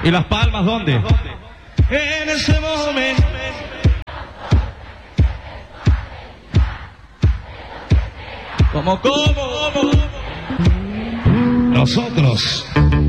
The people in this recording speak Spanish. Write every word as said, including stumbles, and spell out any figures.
¿Y las palmas dónde? En ese momento. ¿Cómo, cómo? Nosotros